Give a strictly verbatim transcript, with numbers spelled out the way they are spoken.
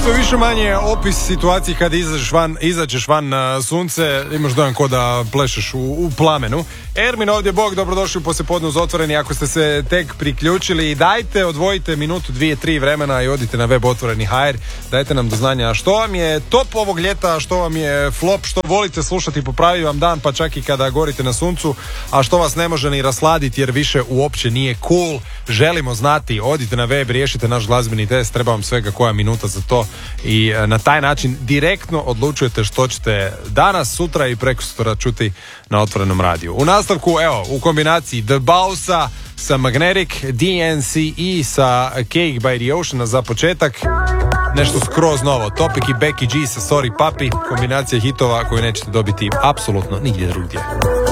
Što je više manje opis situacije kada izađeš van, izađeš van na sunce, imaš dojam ko da plešeš u, u plamenu. Ermin ovdje, Bog, dobrodošli u poslijepodne uz Otvoreni. Ako ste se tek priključili, dajte, odvojite minutu, dvije, tri vremena i odite na web Otvoreni ha er. Dajte nam do znanja što vam je top ovog ljeta, što vam je flop, što volite slušati, popravi vam dan, pa čak i kada gorite na suncu, a što vas ne može ni rasladiti jer više uopće nije cool. Želimo znati, odite na web, riješite naš glazbeni test, treba vam svega koja minuta za to i na taj način direktno odlučujete što ćete danas, sutra i prekosutra čuti na Otvorenom radiju. U nastavku, evo, u kombinaciji The Bausa sa Magnetic, D N C E sa Cake by the Ocean za početak, nešto skroz novo, Topic i Becky G sa Sorry Papi, kombinacija hitova koju nećete dobiti apsolutno nigdje drugdje.